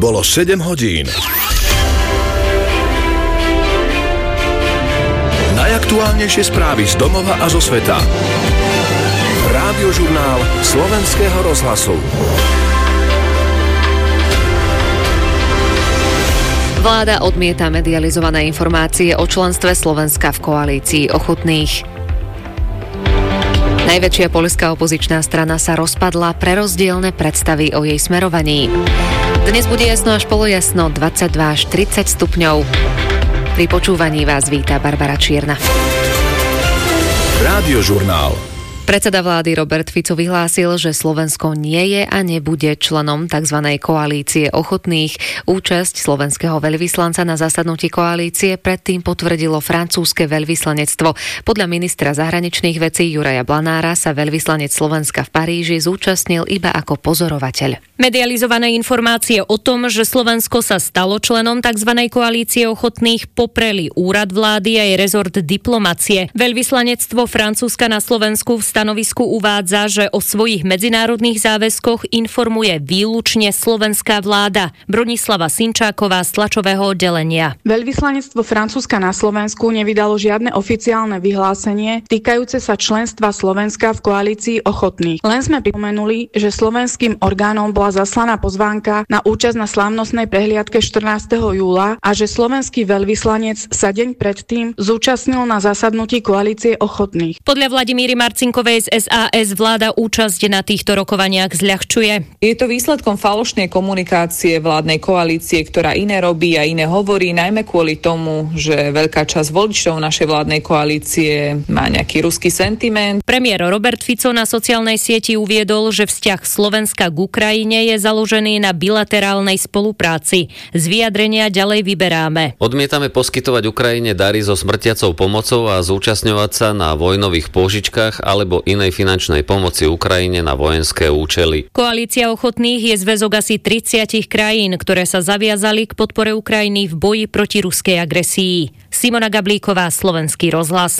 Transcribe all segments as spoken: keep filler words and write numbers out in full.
Bolo sedem hodín. Najaktuálnejšie správy z domova a zo sveta. Rádiožurnál Slovenského rozhlasu. Vláda odmieta medializované informácie o členstve Slovenska v koalícii ochotných. Najväčšia poľská opozičná strana sa rozpadla pre rozdielne predstavy o jej smerovaní. Dnes bude jasno až polojasno, dvadsaťdva až tridsať stupňov. Pri počúvaní vás víta Barbara Čierna. Rádiožurnál. Predseda vlády Robert Fico vyhlásil, že Slovensko nie je a nebude členom tzv. Koalície ochotných. Účasť slovenského veľvyslanca na zasadnutí koalície predtým potvrdilo francúzske veľvyslanectvo. Podľa ministra zahraničných vecí Juraja Blanára sa veľvyslanec Slovenska v Paríži zúčastnil iba ako pozorovateľ. Medializované informácie o tom, že Slovensko sa stalo členom tzv. Koalície ochotných, popreli úrad vlády a jej rezort diplomacie. Veľvyslanectvo Francúzska na Slovensku v stanovisku uvádza, že o svojich medzinárodných záväzkoch informuje výlučne slovenská vláda. Bronislava Sinčáková z tlačového oddelenia. Veľvyslanectvo Francúzska na Slovensku nevydalo žiadne oficiálne vyhlásenie týkajúce sa členstva Slovenska v koalícii ochotných. Len sme pripomenuli, že slovenským orgánom bola zaslaná pozvánka na účasť na slávnostnej prehliadke štrnásteho júla a že slovenský veľvyslanec sa deň predtým zúčastnil na zasadnutí koalície ochotných. Podľa Vladimíry Marcinkovej z es a es vláda účasť na týchto rokovaniach zľahčuje. Je to výsledkom falošnej komunikácie vládnej koalície, ktorá iné robí a iné hovorí, najmä kvôli tomu, že veľká časť voličov našej vládnej koalície má nejaký ruský sentiment. Premiér Robert Fico na sociálnej sieti uviedol, že vzťah Slovenska k Ukrajine je založený na bilaterálnej spolupráci. Z vyjadrenia ďalej vyberáme. Odmietame poskytovať Ukrajine dary so smrtiacou pomocou a zúčastňovať sa na vojnových pôžičkách alebo inej finančnej pomoci Ukrajine na vojenské účely. Koalícia ochotných je zväzok asi tridsať krajín, ktoré sa zaviazali k podpore Ukrajiny v boji proti ruskej agresii. Simona Gablíková, Slovenský rozhlas.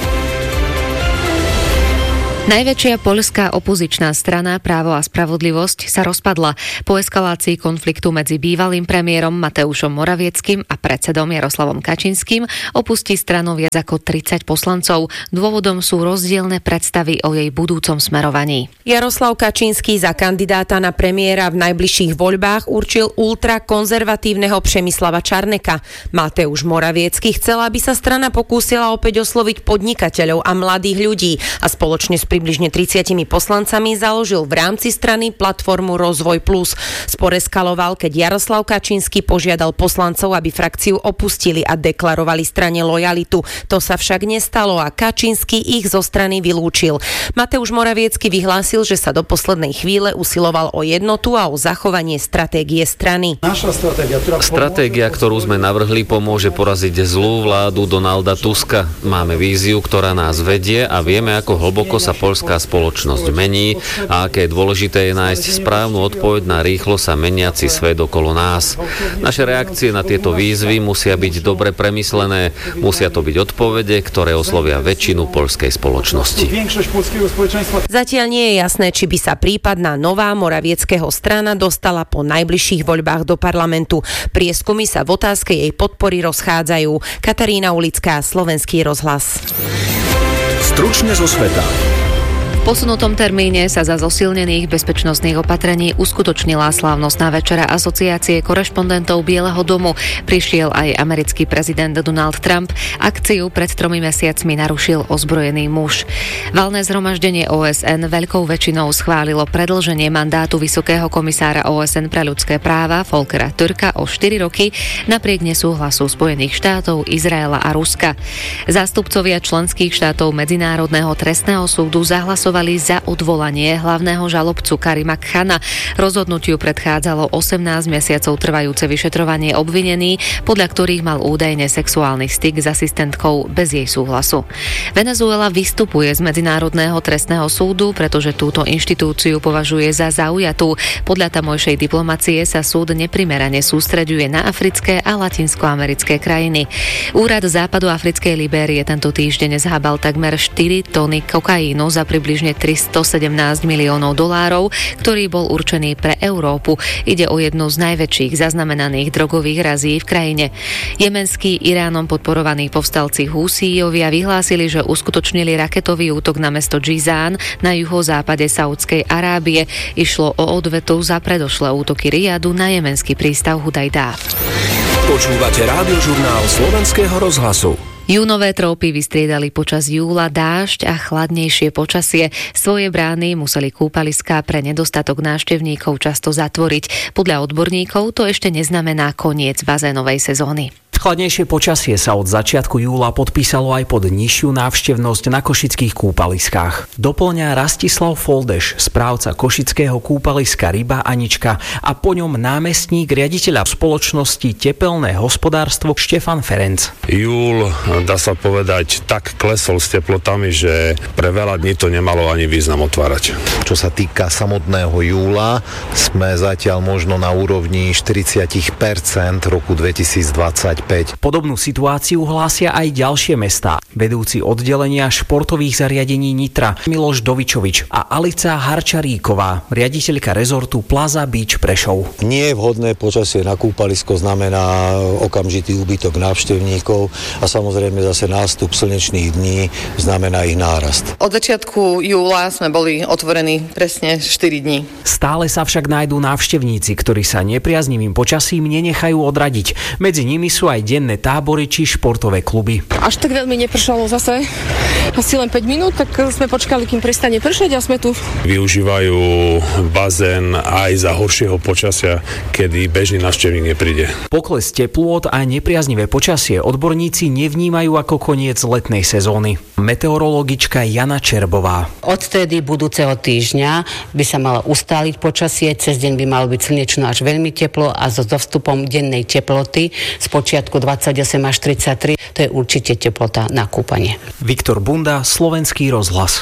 Najväčšia poľská opozičná strana Právo a spravodlivosť sa rozpadla. Po eskalácii konfliktu medzi bývalým premiérom Mateušom Moravieckým a predsedom Jaroslavom Kačinským opustí stranu viac ako tridsať poslancov. Dôvodom sú rozdielne predstavy o jej budúcom smerovaní. Jaroslav Kačinský za kandidáta na premiéra v najbližších voľbách určil ultrakonzervatívneho Přemyslava Čarneka. Mateuš Moraviecký chcel, aby sa strana pokúsila opäť osloviť podnikateľov a mladých ľudí a spoločne s približne tridsiatimi poslancami založil v rámci strany platformu Rozvoj plus. Spor eskaloval, keď Jaroslav Kačinský požiadal poslancov, aby frakciu opustili a deklarovali strane lojalitu. To sa však nestalo a Kačinský ich zo strany vylúčil. Mateuš Moraviecký vyhlásil, že sa do poslednej chvíle usiloval o jednotu a o zachovanie stratégie strany. Stratégia, ktorú sme navrhli, pomôže poraziť zlú vládu Donalda Tuska. Máme víziu, ktorá nás vedie a vieme, ako hlboko sa poľská spoločnosť mení a aké dôležité je nájsť správnu odpoveď na rýchlo sa meniaci svet okolo nás. Naše reakcie na tieto výzvy musia byť dobre premyslené, musia to byť odpovede, ktoré oslovia väčšinu poľskej spoločnosti. Zatiaľ nie je jasné, či by sa prípadná nová Moravieckého strana dostala po najbližších voľbách do parlamentu. Prieskumy sa v otázke jej podpory rozchádzajú. Katarína Ulická, Slovenský rozhlas. Stručne zo sveta. V posunutom termíne sa za zosilnených bezpečnostných opatrení uskutočnila slávnostná večera Asociácie korešpondentov Bieleho domu. Prišiel aj americký prezident Donald Trump. Akciu pred tromi mesiacmi narušil ozbrojený muž. Valné zhromaždenie ó es en veľkou väčšinou schválilo predĺženie mandátu vysokého komisára ó es en pre ľudské práva Volkera Türka o štyri roky napriek nesúhlasu Spojených štátov, Izraela a Ruska. Zástupcovia členských štátov Medzinárodného trestného súdu zahlasovali za odvolanie hlavného žalobcu Karima Khana. Rozhodnutiu predchádzalo osemnásť mesiacov trvajúce vyšetrovanie obvinení, podľa ktorých mal údajne sexuálny styk s asistentkou bez jej súhlasu. Venezuela vystupuje z Medzinárodného trestného súdu, pretože túto inštitúciu považuje za zaujatú. Podľa tamojšej diplomacie sa súd neprimerane sústreďuje na africké a latinskoamerické krajiny. Úrad západoafrickej Libérie tento týždeň zhábal takmer štyri tony kokainu za približne približne tristosedemnásť miliónov dolárov, ktorý bol určený pre Európu. Ide o jednu z najväčších zaznamenaných drogových razí v krajine. Jemenskí Iránom podporovaní povstalci Húsíjovia vyhlásili, že uskutočnili raketový útok na mesto Džizán na juhozápade Saúdskej Arábie. Išlo o odvetu za predošlé útoky Rijadu na jemenský prístav Hudajda. Počúvate Rádiožurnál Slovenského rozhlasu. Júnové trópy vystriedali počas júla dážď a chladnejšie počasie. Svoje brány museli kúpaliská pre nedostatok návštevníkov často zatvoriť. Podľa odborníkov to ešte neznamená koniec bazénovej sezóny. Chladnejšie počasie sa od začiatku júla podpísalo aj pod nižšiu návštevnosť na košických kúpaliskách. Doplňa Rastislav Foldeš, správca košického kúpaliska Ryba Anička, a po ňom námestník riaditeľa spoločnosti Tepelné hospodárstvo Štefan Ferenc. Júl, dá sa povedať, tak klesol s teplotami, že pre veľa dní to nemalo ani význam otvárať. Čo sa týka samotného júla, sme zatiaľ možno na úrovni štyridsať percent roku dvetisícdvadsaťpäť. Podobnú situáciu hlásia aj ďalšie mestá. Vedúci oddelenia športových zariadení Nitra Miloš Dovičovič a Alica Harčaríková, riaditeľka rezortu Plaza Beach Prešov. Nie vhodné počasie na kúpalisko znamená okamžitý úbytok návštevníkov a samozrejme zase nástup slnečných dní znamená ich nárast. Od začiatku júla sme boli otvorení presne štyri dní. Stále sa však nájdú návštevníci, ktorí sa nepriaznivým počasím nenechajú odradiť. Medzi nimi sú aj denné tábory či športové kluby. Až tak veľmi nepršalo zase. Asi len päť minút, tak sme počkali, kým prestane pršať a sme tu. Využívajú bazén aj za horšieho počasia, kedy bežný návštevník nepríde. Pokles teplôt a nepriaznivé počasie odborníci nevnímajú ako koniec letnej sezóny. Meteorologička Jana Čerbová. Odtedy budúceho týždňa by sa malo ustáliť počasie, cez deň by malo byť slnečno až veľmi teplo a so vstupom dennej teploty z počiatku dvadsaťosem až tridsaťtri, to je určite teplota na kúpanie. Viktor Bunda, Slovenský rozhlas.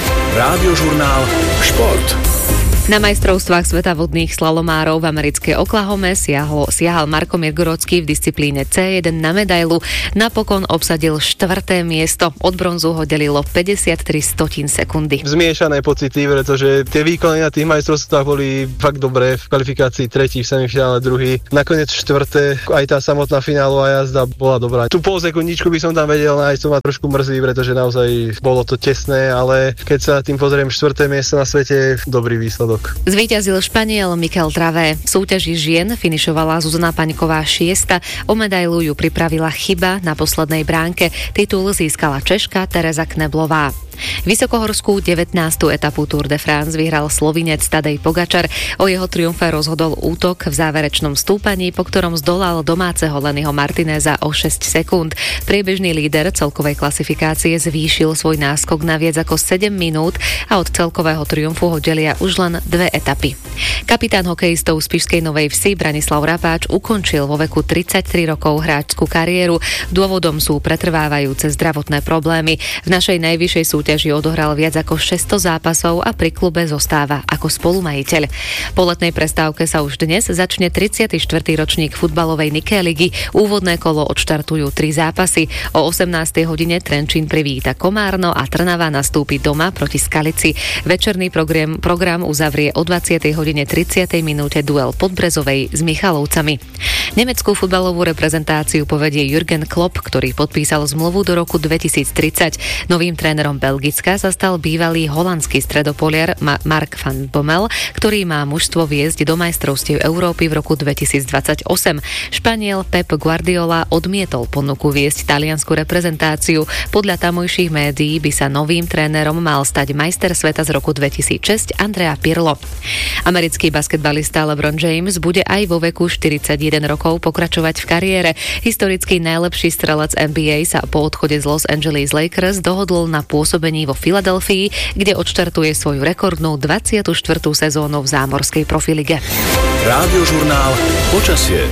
Rádiožurnál Šport. Na majstrovstvách sveta vodných slalomárov v americkej Oklahome siahol, siahal Markomír Gorodský v disciplíne cé jeden na medailu. Napokon obsadil štvrté miesto. Od bronzu ho delilo päťdesiattri stotín sekundy. Zmiešané pocity, pretože tie výkony na tých majstrovstvách boli fakt dobré. V kvalifikácii tretí, v semifinále druhý. Nakoniec štvrté, aj tá samotná finálová jazda bola dobrá. Tú pol sekundičku by som tam vedel nájsť, to ma trošku mrzí, pretože naozaj bolo to tesné, ale keď sa tým pozriem, štvrté miesto na svete, dobrý výsledok. Zvíťazil Španiel Mikel Travé. V súťaži žien finišovala Zuzana Paňková šiesta. O medailu ju pripravila chyba na poslednej bránke. Titul získala Češka Tereza Kneblová. Vysokohorskú devätnástu etapu Tour de France vyhral Slovinec Tadej Pogačar. O jeho triumfe rozhodol útok v záverečnom stúpaní, po ktorom zdolal domáceho Lennyho Martineza o šesť sekúnd. Priebežný líder celkovej klasifikácie zvýšil svoj náskok na viac ako sedem minút a od celkového triumfu ho delia už len dve etapy. Kapitán hokejistov z Spišskej Novej Vsi Branislav Rapáč ukončil vo veku tridsaťtri rokov hráčskú kariéru. Dôvodom sú pretrvávajúce zdravotné problémy. V našej najvyššej súťaži odohral viac ako šesťsto zápasov a pri klube zostáva ako spolumajiteľ. Po letnej prestávke sa už dnes začne tridsiaty štvrtý ročník futbalovej Nike ligy. Úvodné kolo odštartujú tri zápasy. O osemnástej hodine Trenčín privíta Komárno a Trnava nastúpi doma proti Skalici. Večerný program, program uzavrie o dvadsiatej hodine tridsiatej minúte duel Podbrezovej s Michalovcami. Nemeckú futbalovú reprezentáciu povedie Jürgen Klopp, ktorý podpísal zmluvu do roku dvetisíctridsať. Novým trénerom Belgicka sa stal bývalý holandský stredopoliar Mark van Bommel, ktorý má mužstvo viesť do majstrovstiev Európy v roku dvetisícdvadsaťosem. Španiel Pep Guardiola odmietol ponuku viesť taliansku reprezentáciu. Podľa tamojších médií by sa novým trénerom mal stať majster sveta z roku dvetisícšesť Andrea Pirlo. Americký basketbalista LeBron James bude aj vo veku štyridsaťjeden rokov pokračovať v kariére. Historický najlepší strelec en bí ej sa po odchode z Los Angeles Lakers dohodol na pôsobení vo Filadelfii, kde odštartuje svoju rekordnú dvadsiatu štvrtú sezónu v zámorskej profilige. Rádiožurnál Počasie.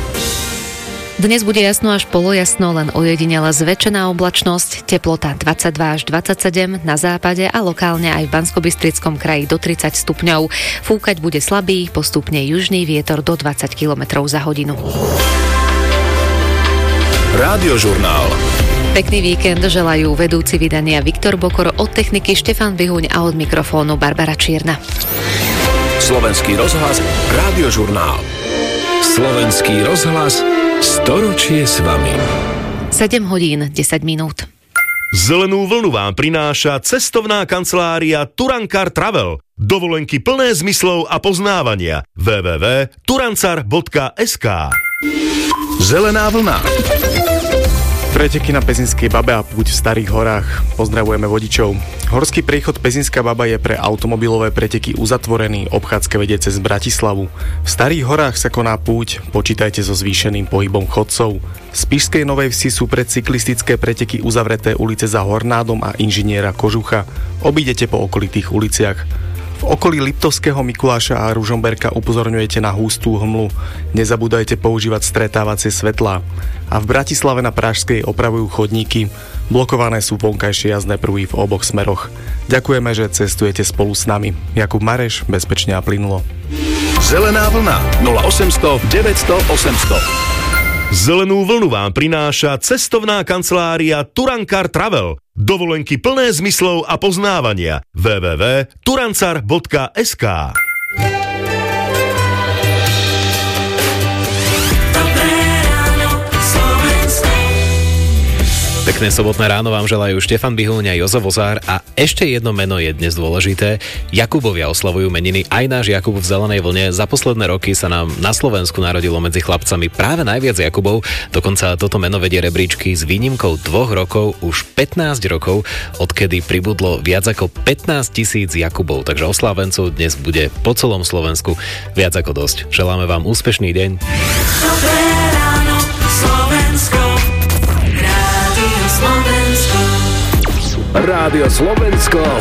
Dnes bude jasno až polojasno, len ojedinele zväčšená oblačnosť, teplota dvadsaťdva až dvadsaťsedem na západe a lokálne aj v Banskobystrickom kraji do tridsať stupňov. Fúkať bude slabý, postupne južný vietor do dvadsať kilometrov za hodinu. Rádiožurnál. Pekný víkend želajú vedúci vydania Viktor Bokor, od techniky Štefan Bihuň a od mikrofónu Barbara Čierna. Slovenský rozhlas, Radiožurnál. Slovenský rozhlas, storočie s vami. sedem hodín desať minút. Zelenú vlnu vám prináša cestovná kancelária Turankar Travel. Dovolenky plné zmyslov a poznávania. w w w bodka turancar bodka es ká. Zelená vlna. Preteky na Pezinskej Babe a púť v Starých horách. Pozdravujeme vodičov. Horský priechod Pezinská Baba je pre automobilové preteky uzatvorený, obchádzka vedie cez Bratislavu. V Starých horách sa koná púť, počítajte so zvýšeným pohybom chodcov. Z Spišskej Novej Vsi sú pre cyklistické preteky uzavreté ulice Za Hornádom a Inžiniera Kožucha. Obídete po okolitých uliciach. V okolí Liptovského Mikuláša a Ružomberka upozorňujete na hustú hmlu. Nezabúdajte používať stretávacie svetlá. A v Bratislave na Pražskej opravujú chodníky. Blokované sú vonkajšie jazdné pruhy v oboch smeroch. Ďakujeme, že cestujete spolu s nami. Jakub Mareš, bezpečne a plynulo. Zelená vlna nula osemsto deväťsto osemsto. Zelenú vlnu vám prináša cestovná kancelária Turankar Travel. Dovolenky plné zmyslov a poznávania. w w w bodka turancar bodka es ká. Pekné sobotné ráno vám želajú Štefan Bihuň a Jozo Vozár a ešte jedno meno je dnes dôležité. Jakubovia oslavujú meniny, aj náš Jakub v Zelenej vlne. Za posledné roky sa nám na Slovensku narodilo medzi chlapcami práve najviac Jakubov. Dokonca toto meno vedie rebríčky s výnimkou dvoch rokov, už pätnásť rokov, odkedy pribudlo viac ako pätnásť tisíc Jakubov. Takže oslávencov dnes bude po celom Slovensku viac ako dosť. Želáme vám úspešný deň. Dobré ráno, Slovensko. Rádio Slovensko.